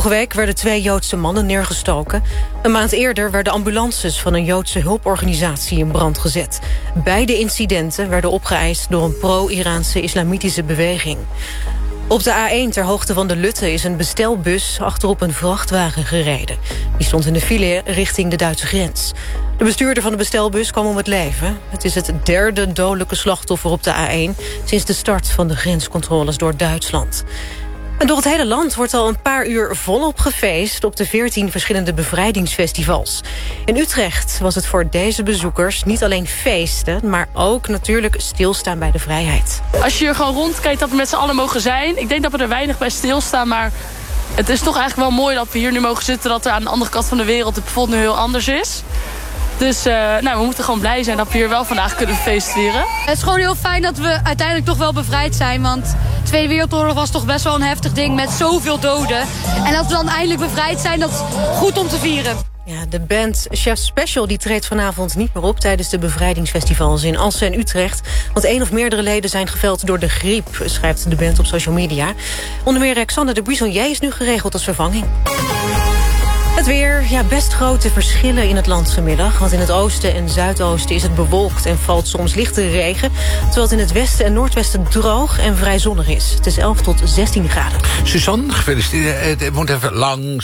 Vorige week werden 2 Joodse mannen neergestoken. Een maand eerder werden ambulances van een Joodse hulporganisatie in brand gezet. Beide incidenten werden opgeëist door een pro-Iraanse islamitische beweging. Op de A1 ter hoogte van de Lutte is een bestelbus achterop een vrachtwagen gereden. Die stond in de file richting de Duitse grens. De bestuurder van de bestelbus kwam om het leven. Het is het 3e dodelijke slachtoffer op de A1... sinds de start van de grenscontroles door Duitsland. En door het hele land wordt al een paar uur volop gefeest... op de 14 verschillende bevrijdingsfestivals. In Utrecht was het voor deze bezoekers niet alleen feesten... maar ook natuurlijk stilstaan bij de vrijheid. Als je hier gewoon rondkijkt dat we met z'n allen mogen zijn... ik denk dat we er weinig bij stilstaan, maar... het is toch eigenlijk wel mooi dat we hier nu mogen zitten... dat er aan de andere kant van de wereld het bijvoorbeeld nu heel anders is... Dus we moeten gewoon blij zijn dat we hier wel vandaag kunnen feestvieren. Het is gewoon heel fijn dat we uiteindelijk toch wel bevrijd zijn. Want de Tweede Wereldoorlog was toch best wel een heftig ding met zoveel doden. En dat we dan eindelijk bevrijd zijn, dat is goed om te vieren. Ja, de band Chef Special die treedt vanavond niet meer op... tijdens de bevrijdingsfestivals in Assen en Utrecht. Want 1 of meerdere leden zijn geveld door de griep... schrijft de band op social media. Onder meer Alexander de Buissonnier is nu geregeld als vervanging. Het weer, best grote verschillen in het land vanmiddag. Want in het oosten en zuidoosten is het bewolkt en valt soms lichte regen. Terwijl het in het westen en noordwesten droog en vrij zonnig is. Het is 11 tot 16 graden. Suzanne, gefeliciteerd. Het moet even